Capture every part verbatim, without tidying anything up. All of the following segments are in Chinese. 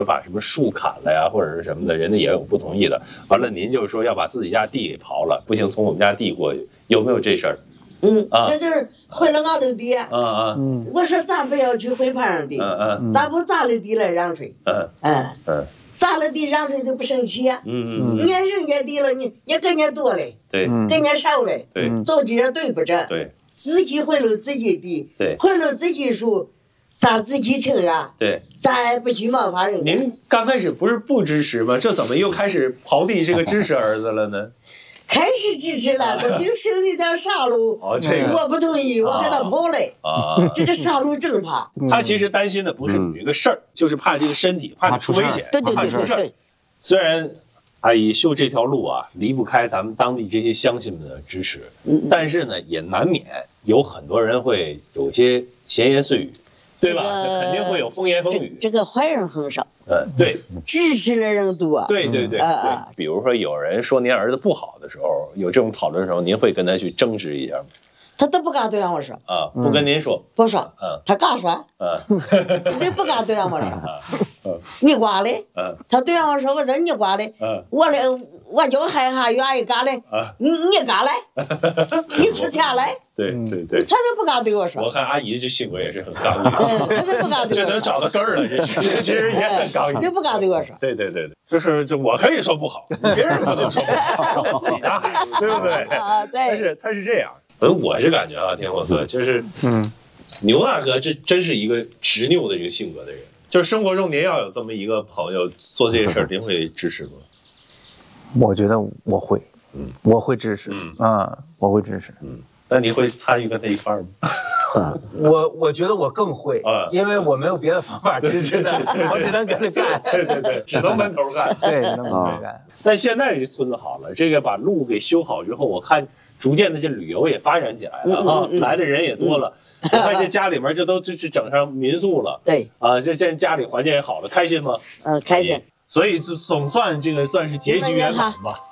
把什么树砍了呀，或者是什么的，人家也有不同意的。完了，您就说要把自己家地给刨了，不行，从我们家地过去，有没有这事儿？ 嗯，啊，那就是毁了俺的地。 啊啊， 嗯，我说咱不要去毁别人地，嗯嗯，咱不砸了地来让谁？嗯嗯嗯，砸了地让谁就不生气啊？嗯嗯，你看人家地了，你你跟人家多嘞， 对， 跟人家少嘞， 对， 走地上对不着， 对， 自己毁了自己地， 对， 毁了自己树。咱自己清啊， 对， 咱不去冒犯人。 您刚开始不是不支持吗？这怎么又开始刨地这个支持儿子了呢？ 开始支持了，我就修那条沙路， 哦，这个我不同意，我跟他跑嘞。啊，这个沙路正怕。 他其实担心的不是你这个事儿，就是怕这个身体，怕你出危险， 对对对对对。 虽然阿姨修这条路啊，离不开咱们当地这些乡亲们的支持，但是呢，也难免有很多人会有些闲言碎语。对吧？这个、肯定会有风言风语。 这, 这个坏人很少。 嗯，对。 支持的人多。 对对对。嗯、对。比如说有人说您儿子不好的时候，有这种讨论的时候，您会跟他去争执一下吗？ 他都不敢对俺我说。 啊，不跟您说。 不说。嗯。他敢说。嗯。他不敢对俺我说。嗯。你挂嘞。嗯。他对俺我说，我说你挂嘞。嗯。我嘞，我就害怕愿意干嘞。啊。你你干嘞。你出钱来。 对对对， 他都不敢对我说。 我看阿姨这性格也是很刚硬， 嗯，他都不敢对我说。 这能找到根儿了，这其实也很刚硬。 都不敢对我说。 对对对对，就是就我可以说不好，别人不能说不好，我自己家孩子，对不对？ 啊，对。 但是他是这样，我是感觉啊，天火哥就是，嗯，牛大哥这真是一个执拗的一个性格的人。就是生活中您要有这么一个朋友做这些事儿，您会支持吗？ 我觉得我会，嗯，我会支持，嗯啊，我会支持， 嗯。那你会参与跟他一块儿吗？ 我我觉得我更会，啊，因为我没有别的方法支持他，我只能跟他干。 对对对，只能闷头干。 对，只能闷头干。 但现在这村子好了，这个把路给修好之后，我看逐渐的这旅游也发展起来了啊，来的人也多了。我看这家里面这都就就整上民宿了。 对啊，这现在家里环境也好了，开心吗？ 嗯，开心。 所以总算这个算是结局圆满吧。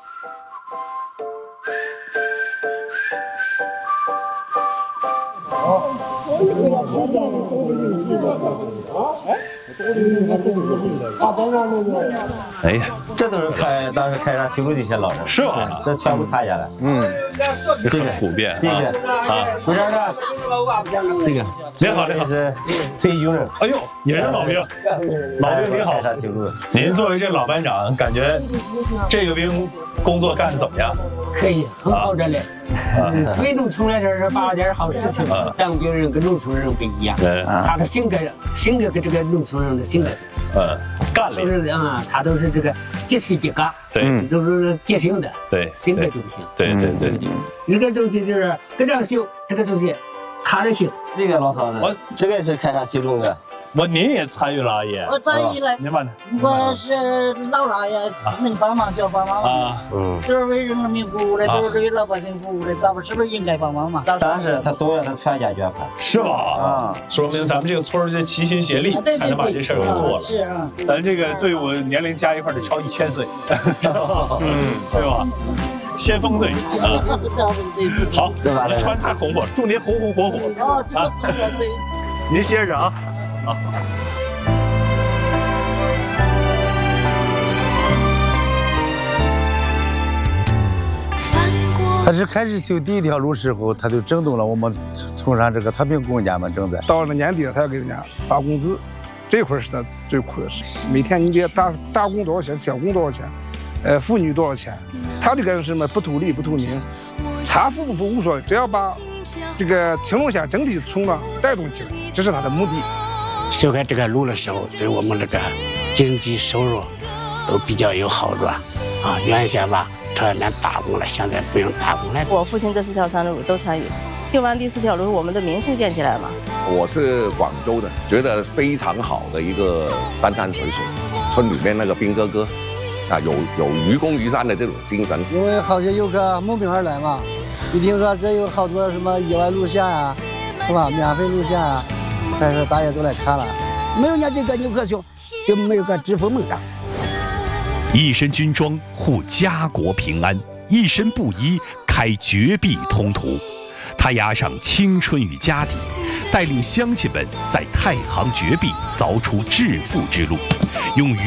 哎呀， 这都是开当时开上西路这些老人， 是吧？ 这全部参加了。嗯， 这个普遍， 这个啊，不是的，这个您好，您好， 是退休人。 哎呦，也是老兵，老兵您好。 开上西路， 您作为这老班长，感觉这个兵工作干得怎么样？ 可以，很好着嘞。为农村来这是办了点好事情。当兵人跟农村人不一样，他的性格性格跟这个农村人的性格， 嗯，干练。 都是啊，他都是这个一时一干， 对， 都是典型的， 对， 性格就不行。 对对对， 一个东西就是跟这样修，这个东西看着行。 这个老嫂子，我这个是开上西路的。 我您也参与了，阿姨。 我参与了。 您把我是老大爷，能帮忙就帮忙啊。嗯。都是为人民服务的，都是为老百姓服务的，咱们是不是应该帮忙嘛？ 但是他都要他全家捐款。 是吧？啊，说明咱们这个村儿这齐心协力，才能把这事儿给做了。 是啊。 咱这个队伍年龄加一块得超一千岁。嗯，对吧？先锋队啊。好，穿太红火，祝您红红火火。 哦，啊。 您歇着啊。啊， 他是开始修第一条路时候，他就震动了我们村上这个太平公家们正在。 到了年底了，他要给人家发工资，这块是他最苦的事。每天你别打打工多少钱，小工多少钱，呃，妇女多少钱，他这个人是什么不图利不图名，他服不服无所谓，只要把这个青龙县整体村呢带动起来，这是他的目的。 修开这个路的时候，对我们这个经济收入都比较有好转啊。原先吧，这连打工了，现在不用打工了。 我父亲这四条山路都参与，修完第四条路，我们的民宿建起来了嘛。 我是广州的，觉得非常好的一个山山水水，村里面那个兵哥哥啊，有有愚公移山的这种精神。 因为好些游客慕名而来嘛，一听说这有好多什么野外录像啊，是吧？免费录像啊。但是大家都来看了， 没有人这个游客熊，就没有个知府猛的。 一身军装护家国平安，一身布衣开绝壁通途。他押上青春与家底，带领乡亲们在太行绝壁凿出致富之路，用